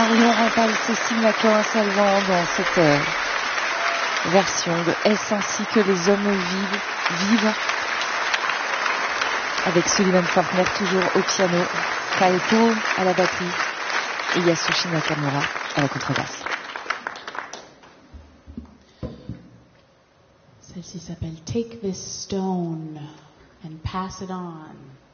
Marion Raval, Cécile Macarin-Salvant dans cette version de S ainsi que les hommes vivent avec Sullivan Fortner toujours au piano, Kaito à la batterie et Yasushi Nakamura à la contrebasse. Celle-ci s'appelle Take This Stone and Pass It On.